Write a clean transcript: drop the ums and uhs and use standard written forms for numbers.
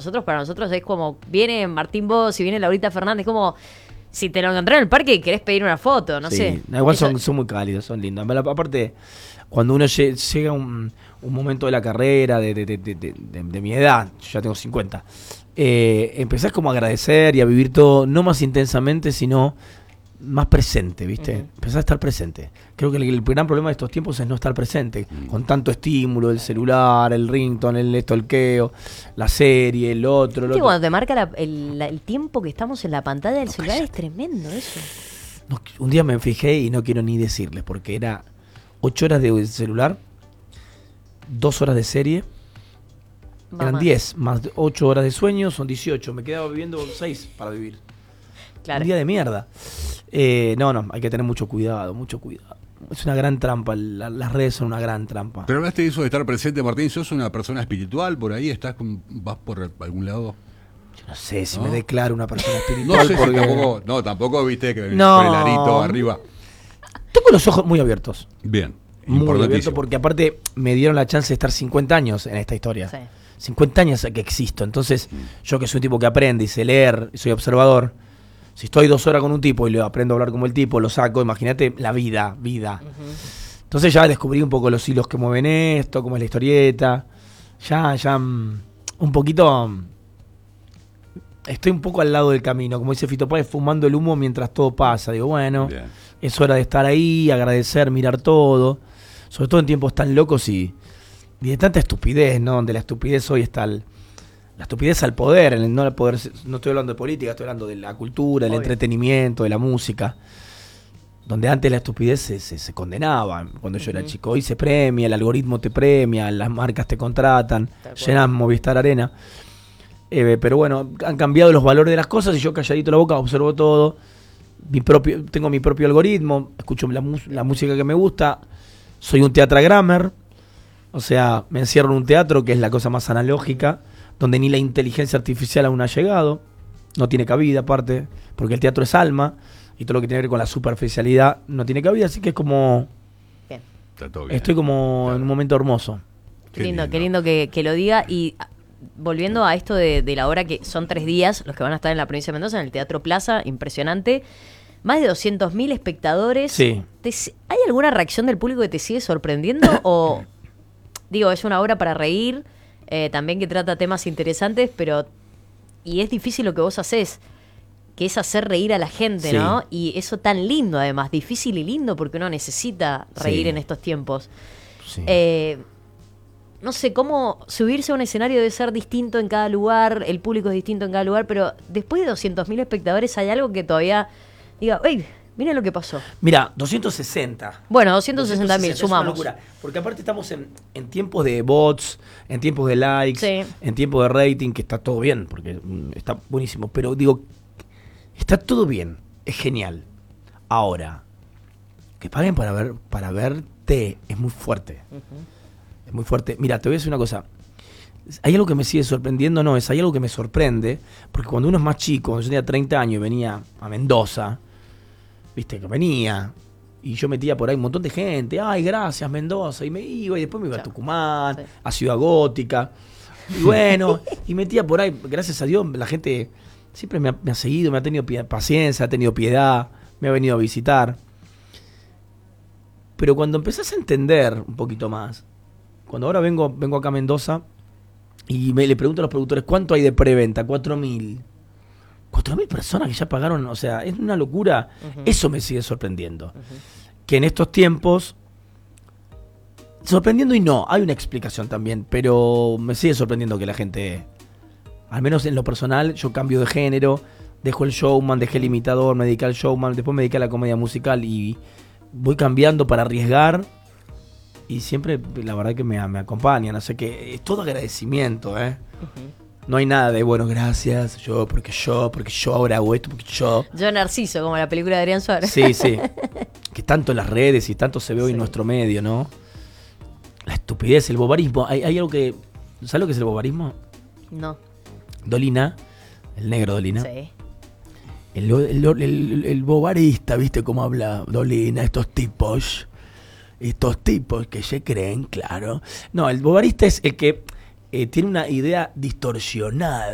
para nosotros es como, viene Martín Bossi, viene Laurita Fernández, como si te lo encontrás en el parque y querés pedir una foto, no sé. Igual son muy cálidos, son lindos. Aparte, cuando uno llega a un momento de la carrera, de mi edad, yo ya tengo 50, empezás como a agradecer y a vivir todo, no más intensamente, sino más presente, ¿viste? Empezás a estar presente. Creo que el gran problema de estos tiempos es no estar presente, con tanto estímulo, el celular, el ringtone, el stalkeo, la serie, el otro. Cuando te marca el tiempo que estamos en la pantalla del celular, es tremendo eso. No, un día me fijé y no quiero ni decirles, porque era 8 horas de celular, 2 horas de serie, eran 10, más 8 horas de sueño, son 18. Me quedaba viviendo 6 para vivir. Claro. Un día de mierda. No, hay que tener mucho cuidado, mucho cuidado. Es una gran trampa, las redes son una gran trampa. Pero hablaste de eso de estar presente, Martín. ¿Sos una persona espiritual por ahí? ¿Vas por algún lado? Yo no sé si me declaro una persona espiritual. No sé si tampoco viste que venís por el arito arriba. Tengo los ojos muy abiertos. Bien. Muy abiertos porque aparte me dieron la chance de estar 50 años en esta historia. Sí. 50 años que existo. Entonces, yo que soy un tipo que aprende y sé leer, y soy observador, si estoy 2 horas con un tipo y le aprendo a hablar como el tipo, lo saco, imagínate la vida. Entonces ya descubrí un poco los hilos que mueven esto, cómo es la historieta. Ya un poquito estoy un poco al lado del camino, como dice Fito Páez, fumando el humo mientras todo pasa. Digo, bueno, bien, es hora de estar ahí, agradecer, mirar todo, sobre todo en tiempos tan locos y de tanta estupidez, ¿no? Donde la estupidez hoy está la estupidez al poder, no estoy hablando de política, estoy hablando de la cultura, del entretenimiento, de la música, donde antes la estupidez se condenaba cuando yo era chico. Hoy se premia, el algoritmo te premia, las marcas te contratan, llenan Movistar Arena. Pero bueno, han cambiado los valores de las cosas y yo calladito la boca observo todo. Tengo mi propio algoritmo, escucho la música que me gusta, soy un teatragrammer, o sea, me encierro en un teatro que es la cosa más analógica, donde ni la inteligencia artificial aún ha llegado, no tiene cabida aparte, porque el teatro es alma y todo lo que tiene que ver con la superficialidad no tiene cabida, así que es como... Bien. Está todo bien. Estoy como en un momento hermoso. Qué lindo que lo diga. Y volviendo a esto de la obra, que son 3 días los que van a estar en la provincia de Mendoza, en el Teatro Plaza, impresionante. Más de 200.000 espectadores. Sí. ¿Hay alguna reacción del público que te sigue sorprendiendo? O, digo, es una obra para reír, también que trata temas interesantes, y es difícil lo que vos hacés, que es hacer reír a la gente, sí, ¿no? Y eso tan lindo, además, difícil y lindo, porque uno necesita reír en estos tiempos. Sí. No sé, cómo subirse a un escenario debe ser distinto en cada lugar, el público es distinto en cada lugar, pero después de 200.000 espectadores hay algo que todavía diga, ¡ey! Miren lo que pasó. Mira, 260. Bueno, 260.000, sumamos. Es una locura, porque aparte estamos en tiempos de bots, en tiempos de likes, sí, en tiempos de rating, que está todo bien, porque está buenísimo, pero digo, está todo bien, es genial. Ahora, que paguen para verte es muy fuerte. Es muy fuerte. Mira, te voy a decir una cosa. Hay algo que me sigue sorprendiendo, hay algo que me sorprende, porque cuando uno es más chico, cuando yo tenía 30 años y venía a Mendoza, viste, que venía, y yo metía por ahí un montón de gente, ay, gracias, Mendoza, y me iba, y después me iba a Tucumán, a Ciudad Gótica, y bueno, y metía por ahí, gracias a Dios, la gente siempre me ha seguido, me ha tenido paciencia, ha tenido piedad, me ha venido a visitar. Pero cuando empezás a entender un poquito más, cuando ahora vengo acá a Mendoza y le pregunto a los productores, ¿cuánto hay de preventa? 4.000. 4.000 personas que ya pagaron, o sea, es una locura. Eso me sigue sorprendiendo. Que en estos tiempos, sorprendiendo y no, hay una explicación también, pero me sigue sorprendiendo que la gente, al menos en lo personal, yo cambio de género, dejo el showman, dejé el imitador, me dediqué al showman, después me dediqué a la comedia musical y voy cambiando para arriesgar. Y siempre, la verdad que me acompañan, o sea que es todo agradecimiento, No hay nada de, bueno, gracias, porque yo ahora hago esto, porque yo... Yo Narciso, como la película de Adrián Suárez. Sí. Que tanto en las redes y tanto se ve hoy en nuestro medio, ¿no? La estupidez, el bobarismo. Hay algo que... ¿Sabes lo que es el bobarismo? No. Dolina, el negro Dolina. Sí. El bobarista, ¿viste cómo habla Dolina? Estos tipos que se creen, claro. No, el bobarista es el que tiene una idea distorsionada